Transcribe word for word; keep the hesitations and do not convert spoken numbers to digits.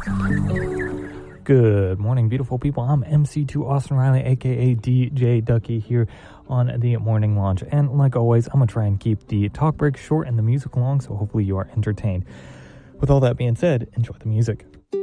Good morning, beautiful people. I'm M C two Austin Riley, aka D J Ducky, here on the Morning Launch. And like always, I'm going to try and keep the talk break short and the music long, so hopefully you are entertained. With all that being said, enjoy the music.